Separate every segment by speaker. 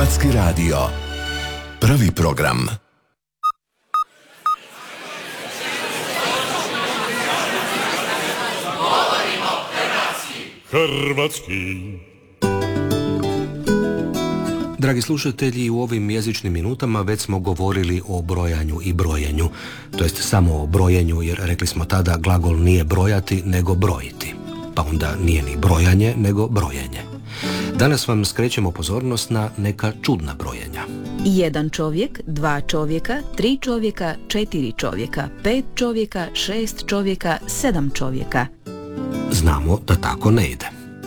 Speaker 1: Hrvatski radio. Prvi program.
Speaker 2: Hrvatski.
Speaker 3: Dragi slušatelji, u ovim jezičnim minutama već smo govorili o brojanju i brojenju, to jest samo o brojenju, jer rekli smo tada glagol nije brojati nego brojiti, pa onda nije ni brojanje nego brojenje. Danas vam skrećemo pozornost na neka čudna brojenja.
Speaker 4: 1 čovjek, 2 čovjeka, 3 čovjeka, 4 čovjeka, 5 čovjeka, 6 čovjeka, 7 čovjeka.
Speaker 3: Znamo da tako ne ide.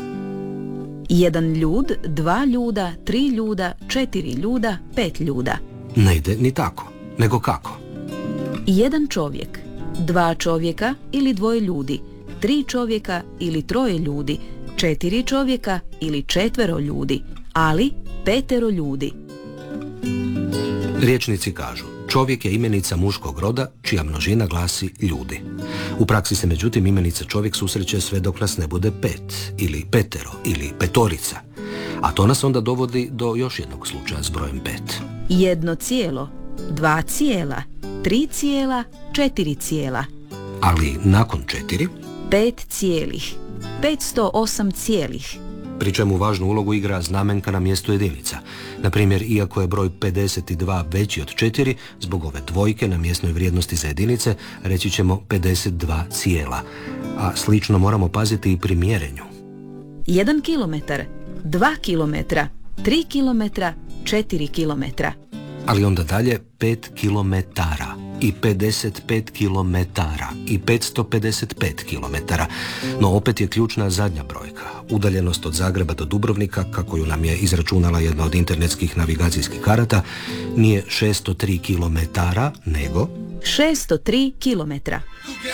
Speaker 4: 1 ljud, 2 ljuda, 3 ljuda, 4 ljuda, 5 ljuda.
Speaker 3: Ne ide ni tako, nego kako?
Speaker 4: 1 čovjek, 2 čovjeka ili 2 ljudi, 3 čovjeka ili 3 ljudi, 4 čovjeka ili 4 ljudi, ali 5 ljudi.
Speaker 3: Rječnici kažu, čovjek je imenica muškog roda čija množina glasi ljudi. U praksi se međutim imenica čovjek susreće sve dok nas ne bude 5, ili 5 ili 5. A to nas onda dovodi do još jednog slučaja s brojem 5.
Speaker 4: 1 cijelo, 2 cijela, 3 cijela, 4 cijela.
Speaker 3: Ali nakon 4...
Speaker 4: 5 cijelih, 508 cijelih.
Speaker 3: Pri čemu važnu ulogu igra znamenka na mjestu jedinica. Na primjer, iako je broj 52 veći od 4, zbog ove dvojke na mjesnoj vrijednosti za jedinice, reći ćemo 52 cijela. A slično moramo paziti i pri mjerenju.
Speaker 4: 1 kilometar, 2 kilometra, 3 kilometra, 4 kilometra.
Speaker 3: Ali onda dalje 5 kilometara i 55 kilometara i 555 kilometara. No opet je ključna zadnja brojka. Udaljenost od Zagreba do Dubrovnika, kako ju nam je izračunala jedna od internetskih navigacijskih karata, nije 603 kilometara, nego
Speaker 4: 603 kilometra.